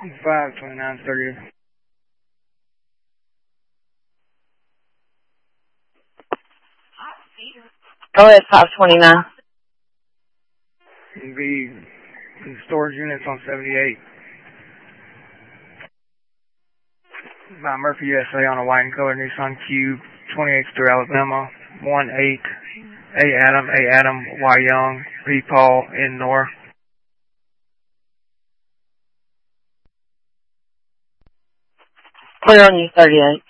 52930. Go ahead, 529. The storage units on 78. By Murphy USA on a white and colored Nissan Cube, 28th through Alabama, 18 A. Adam, Y. Young, P. Paul, N. Nor. Clear on you, 38.